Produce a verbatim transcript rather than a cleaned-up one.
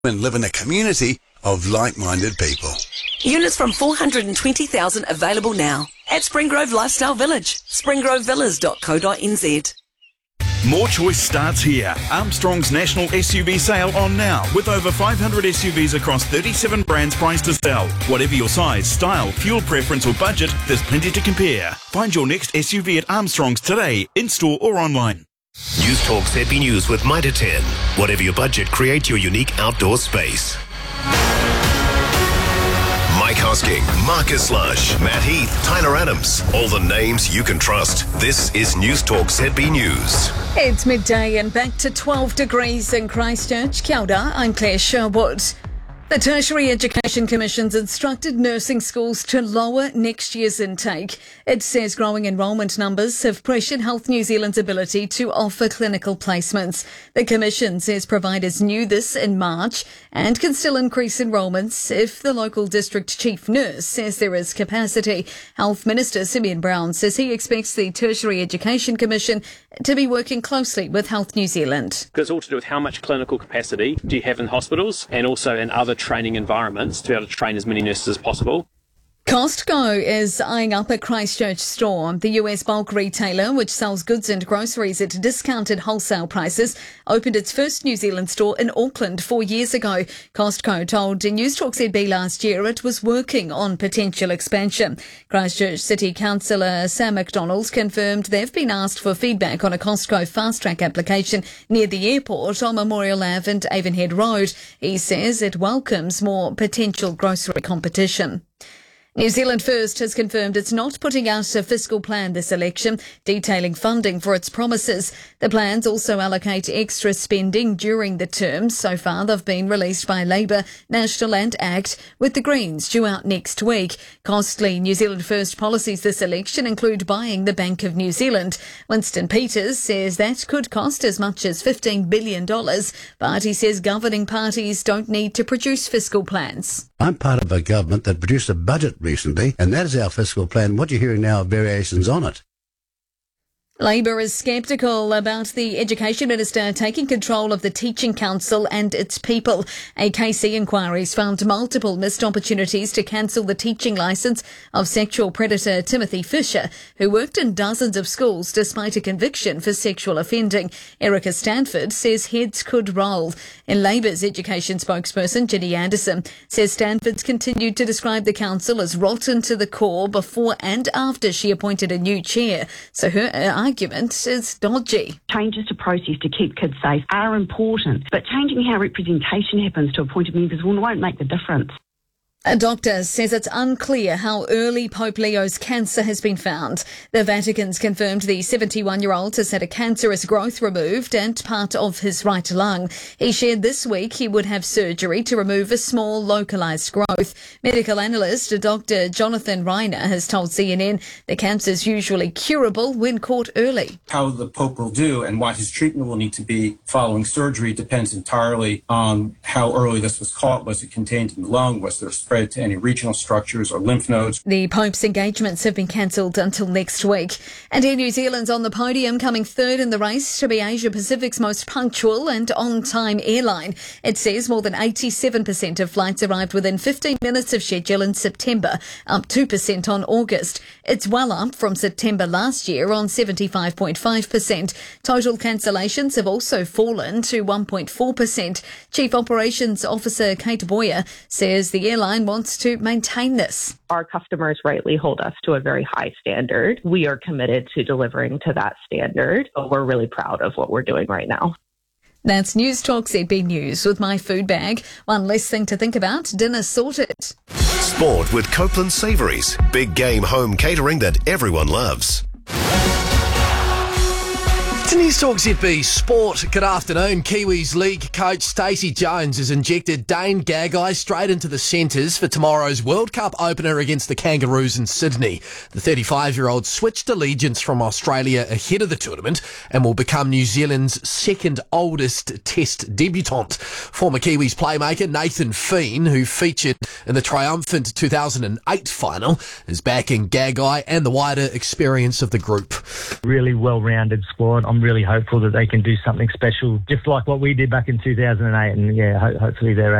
and live in a community of like-minded people. Units from four hundred twenty thousand available now at Springgrove Lifestyle Village, springgrove villas dot co dot n z. More choice starts here. Armstrong's national S U V sale on now, with over five hundred S U Vs across thirty-seven brands priced to sell. Whatever your size, style, fuel preference or budget, there's plenty to compare. Find your next S U V at Armstrong's today, in-store or online. News Talk Z B News with Mitre ten. Whatever your budget, create your unique outdoor space. Mike Hosking, Marcus Lush, Matt Heath, Tyler Adams. All the names you can trust. This is News Talk Z B News. It's midday and back to twelve degrees in Christchurch. Kia ora, I'm Claire Sherwood. The Tertiary Education Commission's instructed nursing schools to lower next year's intake. It says growing enrolment numbers have pressured Health New Zealand's ability to offer clinical placements. The Commission says providers knew this in March and can still increase enrolments if the local district chief nurse says there is capacity. Health Minister Simeon Brown says he expects the Tertiary Education Commission to be working closely with Health New Zealand. It's all to do with how much clinical capacity do you have in hospitals and also in other training environments to be able to train as many nurses as possible. Costco is eyeing up a Christchurch store. The U S bulk retailer, which sells goods and groceries at discounted wholesale prices, opened its first New Zealand store in Auckland four years ago. Costco told News Talk Z B last year it was working on potential expansion. Christchurch City Councillor Sam McDonald confirmed they've been asked for feedback on a Costco fast-track application near the airport on Memorial Avenue and Avonhead Road. He says it welcomes more potential grocery competition. New Zealand First has confirmed it's not putting out a fiscal plan this election, detailing funding for its promises. The plans also allocate extra spending during the term. So far, they've been released by Labour, National and ACT, with the Greens due out next week. Costly New Zealand First policies this election include buying the Bank of New Zealand. Winston Peters says that could cost as much as fifteen billion dollars, but he says governing parties don't need to produce fiscal plans. I'm part of a government that produced a budget recently, and that is our fiscal plan. What you're hearing now are variations on it. Labour is sceptical about the Education Minister taking control of the Teaching Council and its people. A K C inquiry's found multiple missed opportunities to cancel the teaching licence of sexual predator Timothy Fisher, who worked in dozens of schools despite a conviction for sexual offending. Erica Stanford says heads could roll. And Labour's education spokesperson, Ginny Anderson, says Stanford's continued to describe the council as rotten to the core before and after she appointed a new chair. So her uh, argument is dodgy. Changes to process to keep kids safe are important, but changing how representation happens to appointed members won't make the difference. A doctor says it's unclear how early Pope Leo's cancer has been found. The Vatican's confirmed the seventy-one-year-old has had a cancerous growth removed and part of his right lung. He shared this week he would have surgery to remove a small localised growth. Medical analyst Doctor Jonathan Reiner has told C N N the cancer is usually curable when caught early. How the Pope will do and what his treatment will need to be following surgery depends entirely on how early this was caught. Was it contained in the lung? Was there spread to any regional structures or lymph nodes? The Pope's engagements have been cancelled until next week. And Air New Zealand's on the podium, coming third in the race to be Asia Pacific's most punctual and on-time airline. It says more than eighty-seven percent of flights arrived within fifteen minutes of schedule in September, up two percent on August. It's well up from September last year on seventy-five point five percent. Total cancellations have also fallen to one point four percent. Chief Operations Officer Kate Boyer says the airline wants to maintain this. Our customers rightly hold us to a very high standard. We are committed to delivering to that standard. But we're really proud of what we're doing right now. That's News Talk Z B News with my food bag. One less thing to think about. Dinner sorted. Sport with Copeland Savouries. Big game home catering that everyone loves. To News Talk Z B Sport, good afternoon. Kiwis League coach Stacey Jones has injected Dane Gagai straight into the centres for tomorrow's World Cup opener against the Kangaroos in Sydney. The thirty-five-year-old switched allegiance from Australia ahead of the tournament and will become New Zealand's second oldest Test debutant. Former Kiwis playmaker Nathan Feen, who featured in the triumphant two thousand eight final, is backing Gagai and the wider experience of the group. Really well-rounded squad. I'm I'm really hopeful that they can do something special, just like what we did back in two thousand eight. And yeah, ho- hopefully they're